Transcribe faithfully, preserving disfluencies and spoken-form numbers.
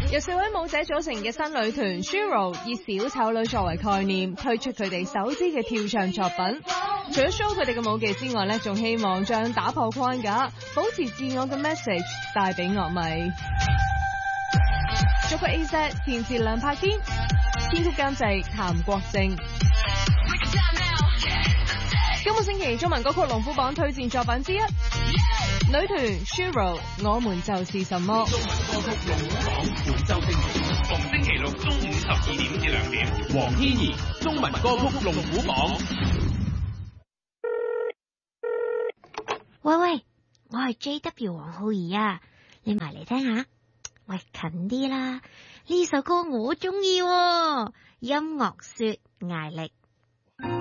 由四位舞者組成嘅新女團 Shiro 以小丑女作為概念，推出佢哋首支嘅跳唱作品。除咗 show 佢哋嘅舞技之外咧，仲希望將打破框架、保持自我嘅 message 帶俾樂迷。作曲 A Z 填詞梁柏堅，編曲監製譚國正。今個星期中文歌曲龍虎榜推薦作品之一， Yeah! 女團 Shiro 我們就是什麼。 中文歌曲龍虎榜本周精選，逢星期六中午十二點至兩點。黃天怡中文歌曲龍虎榜。 喂喂，我係 J W 黃浩儀啊，你埋嚟聽下。喂，近啲啦，呢首歌我中意喎，音樂說艾力。